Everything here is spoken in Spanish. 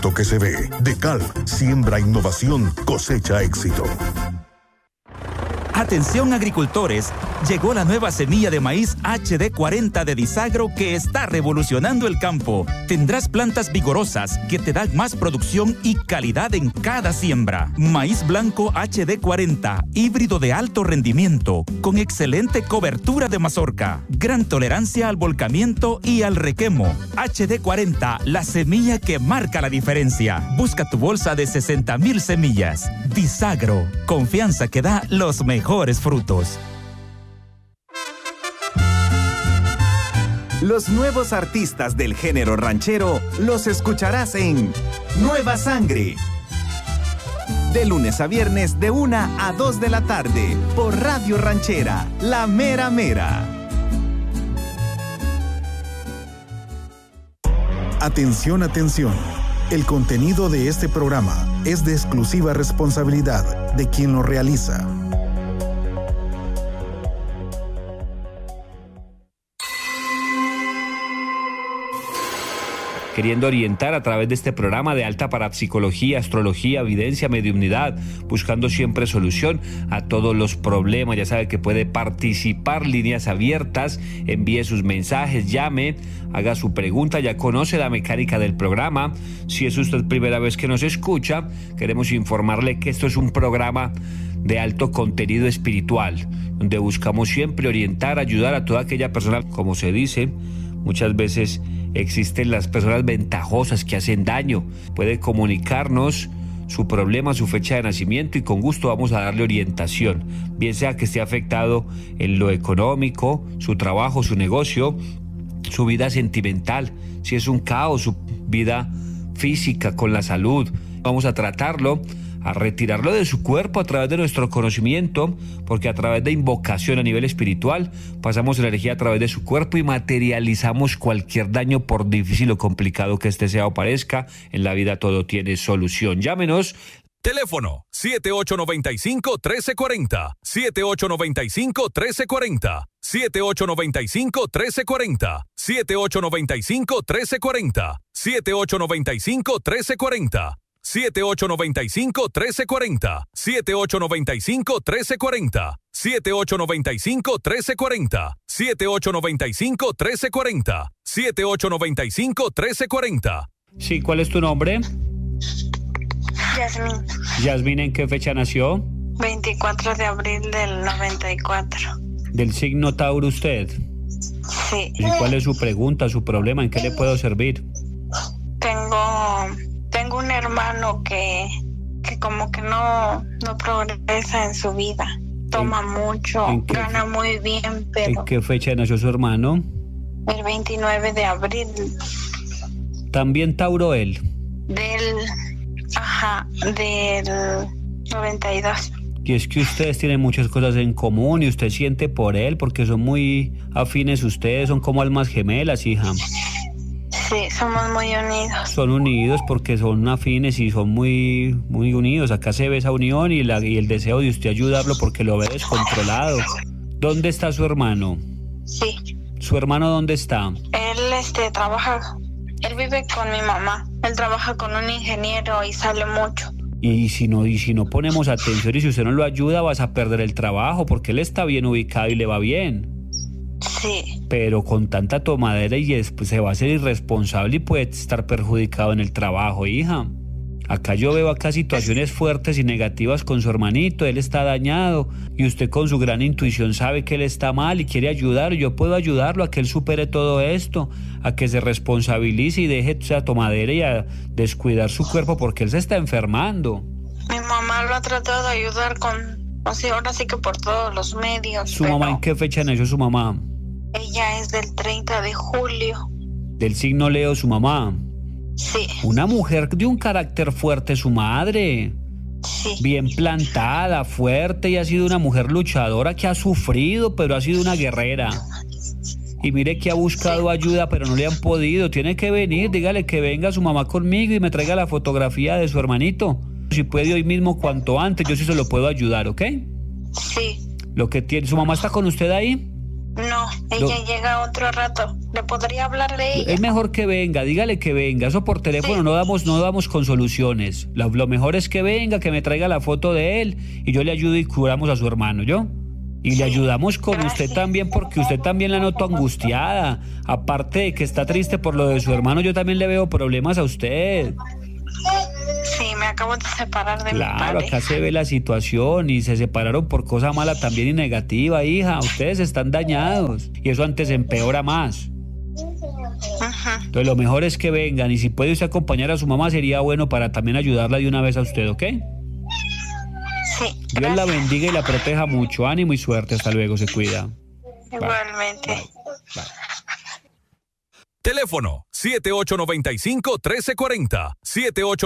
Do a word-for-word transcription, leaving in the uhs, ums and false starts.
Que se ve. Decalb, siembra innovación, cosecha éxito. Atención agricultores, llegó la nueva semilla de maíz H D cuarenta de Disagro que está revolucionando el campo. Tendrás plantas vigorosas que te dan más producción y calidad en cada siembra. Maíz blanco H D cuarenta, híbrido de alto rendimiento, con excelente cobertura de mazorca, gran tolerancia al volcamiento y al requemo. H D cuarenta, la semilla que marca la diferencia. Busca tu bolsa de sesenta mil semillas. Disagro, confianza que da los mejores frutos. Los nuevos artistas del género ranchero los escucharás en Nueva Sangre. De lunes a viernes de una a dos de la tarde por Radio Ranchera, La Mera Mera. Atención, atención. El contenido de este programa es de exclusiva responsabilidad de quien lo realiza. Queriendo orientar a través de este programa de alta parapsicología, astrología, evidencia, mediumnidad, buscando siempre solución a todos los problemas. Ya sabe que puede participar, líneas abiertas, envíe sus mensajes, llame, haga su pregunta, ya conoce la mecánica del programa. Si es usted primera vez que nos escucha, queremos informarle que esto es un programa de alto contenido espiritual, donde buscamos siempre orientar, ayudar a toda aquella persona, como se dice, muchas veces existen las personas ventajosas que hacen daño. Puede comunicarnos su problema, su fecha de nacimiento y con gusto vamos a darle orientación. Bien sea que esté afectado en lo económico, su trabajo, su negocio, su vida sentimental, si es un caos, su vida física con la salud. Vamos a tratarlo, a retirarlo de su cuerpo a través de nuestro conocimiento, porque a través de invocación a nivel espiritual pasamos la energía a través de su cuerpo y materializamos cualquier daño, por difícil o complicado que este sea o parezca. En la vida todo tiene solución. Llámenos. Teléfono siete ocho nueve cinco, uno tres cuatro cero, siete ocho nueve cinco, uno tres cuatro cero, siete ocho nueve cinco, uno tres cuatro cero, siete ocho nueve cinco, uno tres cuatro cero, siete ocho nueve cinco, uno tres cuatro cero. siete ocho nueve cinco, uno tres cuatro cero, siete ocho nueve cinco, uno tres cuatro cero, siete ocho nueve cinco, uno tres cuatro cero, siete ocho nueve cinco, uno tres cuatro cero, siete ocho nueve cinco, uno tres cuatro cero. Sí, ¿cuál es tu nombre? Yasmín. Yasmín, ¿en qué fecha nació? veinticuatro de abril del noventa y cuatro. ¿Del signo Tauro usted? Sí. ¿Y cuál es su pregunta, su problema? ¿En qué le puedo servir? Tengo... Tengo un hermano que, que como que no, no progresa en su vida. Toma ¿En, mucho, ¿en qué, gana muy bien, pero... ¿En qué fecha nació su hermano? El veintinueve de abril. ¿También Tauro él? Del... Ajá, del noventa y dos. Y es que ustedes tienen muchas cosas en común y usted siente por él porque son muy afines ustedes, son como almas gemelas, hija. Sí, somos muy unidos. Son unidos porque son afines y son muy muy unidos. Acá se ve esa unión y, la, y el deseo de usted ayudarlo porque lo ve descontrolado. ¿Dónde está su hermano? Sí. ¿Su hermano dónde está? Él este, trabaja, él vive con mi mamá. Él trabaja con un ingeniero y sale mucho. Y si no, y si no ponemos atención y si usted no lo ayuda, vas a perder el trabajo porque él está bien ubicado y le va bien. Sí. Pero con tanta tomadera y después se va a ser irresponsable y puede estar perjudicado en el trabajo, hija. Acá yo veo acá situaciones fuertes y negativas con su hermanito, él está dañado y usted con su gran intuición sabe que él está mal y quiere ayudar. Yo puedo ayudarlo a que él supere todo esto, a que se responsabilice y deje esa tomadera y a descuidar su cuerpo porque él se está enfermando. Mi mamá lo ha tratado de ayudar con, o sea, ahora sí que por todos los medios. ¿Su pero... mamá en qué fecha nació su mamá? Ella es del treinta de julio. ¿Del signo Leo su mamá? Sí. Una mujer de un carácter fuerte, su madre. Sí. Bien plantada, fuerte, y ha sido una mujer luchadora que ha sufrido, pero ha sido una guerrera. Y mire que ha buscado sí. ayuda, pero no le han podido. Tiene que venir, dígale que venga su mamá conmigo y me traiga la fotografía de su hermanito. Si puede hoy mismo, cuanto antes, yo sí se lo puedo ayudar, ¿ok? Sí. Lo que tiene, ¿su mamá está con usted ahí? No. Ella Lo... llega otro rato. ¿Le podría hablar de ella? Es mejor que venga, dígale que venga. Eso por teléfono Sí. no damos, no damos con soluciones. Lo, lo mejor es que venga, que me traiga la foto de él y yo le ayudo y curamos a su hermano, ¿yo? Y Sí, le ayudamos con gracias. usted también, porque usted también la noto angustiada. Aparte de que está triste por lo de su hermano, yo también le veo problemas a usted. Sí, me acabo de separar de Claro, mi padre. acá se ve la situación y se separaron por cosa mala también y negativa, hija. Ustedes están dañados y eso antes empeora más. Ajá. Entonces lo mejor es que vengan y si puede usted acompañar a su mamá sería bueno para también ayudarla de una vez a usted, ¿ok? Sí, Dios la gracias. bendiga y la proteja mucho. Ánimo y suerte. Hasta luego, se cuida. Igualmente. Bye. Bye. Teléfono siete ocho nueve cinco, uno tres cuatro cero. siete ocho